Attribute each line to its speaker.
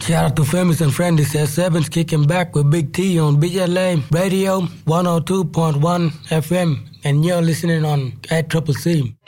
Speaker 1: Shout out to Famous and Friends. This is Sevens kicking back with Big T on BLA Radio 102.1 FM. And you're listening on at Triple C.